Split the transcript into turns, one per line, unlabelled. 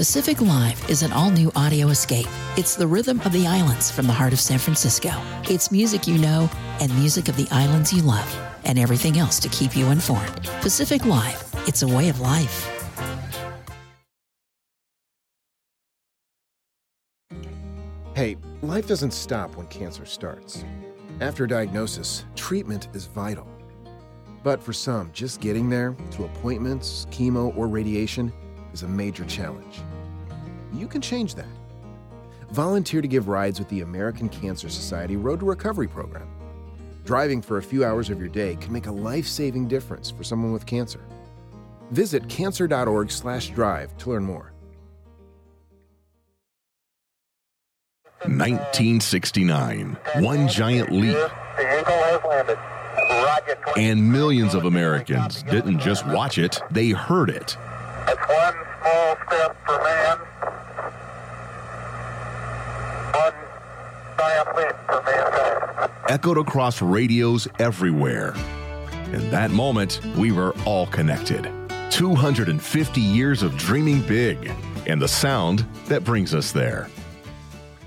Pacific Live is an all-new audio escape. It's the rhythm of the islands from the heart of San Francisco. It's music you know and music of the islands you love, and everything else to keep you informed. Pacific Live, it's a way of life.
Hey, life doesn't stop when cancer starts. After diagnosis, treatment is vital. But for some, just getting there, to appointments, chemo, or radiation, is a major challenge. You can change that. Volunteer to give rides with the American Cancer Society Road to Recovery program. Driving for a few hours of your day can make a life-saving difference for someone with cancer. Visit cancer.org/drive to learn more.
1969, one giant leap.
The Eagle has landed. Roger.
And millions of Americans didn't just watch it, they heard it.
That's one small step for man, one giant leap for mankind.
Echoed across radios everywhere. In that moment, we were all connected. 250 years of dreaming big, and the sound that brings us there.